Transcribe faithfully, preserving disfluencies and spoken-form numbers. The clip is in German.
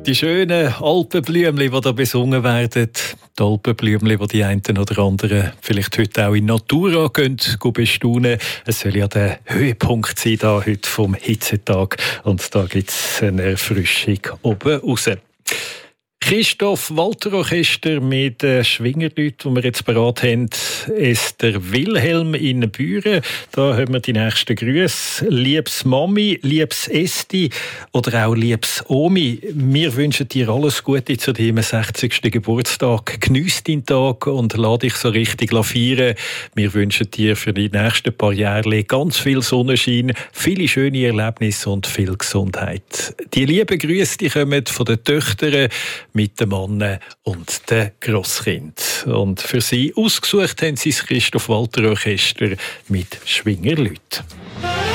Die schönen Alpenblümchen, die da besungen werden. Die Alpenblümchen, die die einen oder anderen vielleicht heute auch in Natura gehen, gehen bestaunen. Es soll ja der Höhepunkt sein da heute vom Hitzetag. Und da gibt es eine Erfrischung oben raus. Christoph Walter Orchester mit den Schwingerleuten, die wir jetzt parat haben, Esther Wilhelm in Büren. Da haben wir die nächsten Grüße. Liebes Mami, liebes Esti oder auch liebes Omi, wir wünschen dir alles Gute zu deinem sechzigsten Geburtstag. Geniess deinen Tag und lass dich so richtig feiern. Wir wünschen dir für die nächsten paar Jahre ganz viel Sonnenschein, viele schöne Erlebnisse und viel Gesundheit. Die lieben Grüße, die kommen von den Töchtern mit den Männern und den Grosskind. Und für sie ausgesucht haben sie das Christoph Walter Orchester mit Schwingerleuten.